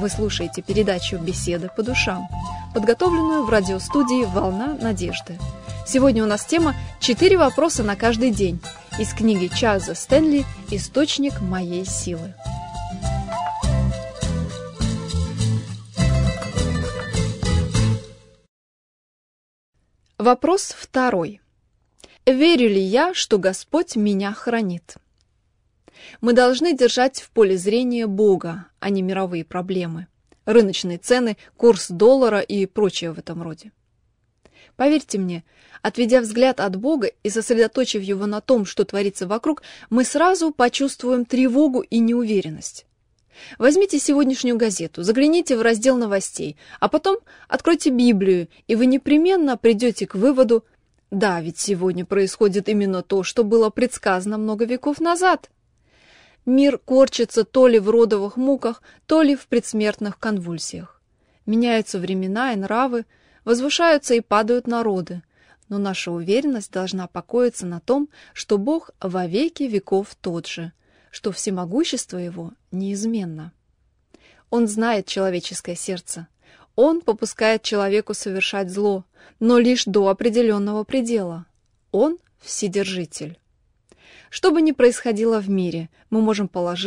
Вы слушаете передачу «Беседы по душам», подготовленную в радиостудии «Волна надежды». Сегодня у нас тема «4 вопроса на каждый день» из книги Чарльза Стэнли «Источник моей силы». Вопрос 2. Верю ли я, что Господь меня хранит? Мы должны держать в поле зрения Бога, а не мировые проблемы, рыночные цены, курс доллара и прочее в этом роде. Поверьте мне, отведя взгляд от Бога и сосредоточив его на том, что творится вокруг, мы сразу почувствуем тревогу и неуверенность. Возьмите сегодняшнюю газету, загляните в раздел новостей, а потом откройте Библию, и вы непременно придете к выводу: да, ведь сегодня происходит именно то, что было предсказано много веков назад. Мир корчится то ли в родовых муках, то ли в предсмертных конвульсиях. Меняются времена и нравы, возвышаются и падают народы, но наша уверенность должна покоиться на том, что Бог во веки веков тот же, что всемогущество Его неизменно. Он знает человеческое сердце. Он попускает человеку совершать зло, но лишь до определенного предела. Он Вседержитель. Что бы ни происходило в мире, мы можем положиться